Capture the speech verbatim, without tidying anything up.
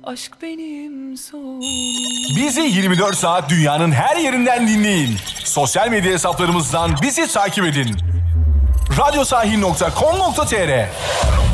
aşk benim sonum. Bizi yirmi dört saat dünyanın her yerinden dinleyin. Sosyal medya hesaplarımızdan bizi takip edin. radyosahil nokta com nokta tr